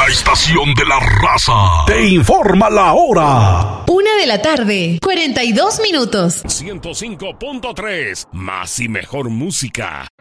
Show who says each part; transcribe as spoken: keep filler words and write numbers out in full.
Speaker 1: estación de la raza te informa la hora.
Speaker 2: Una de la tarde, cuarenta y dos minutos.
Speaker 3: ciento cinco punto tres, más y mejor música.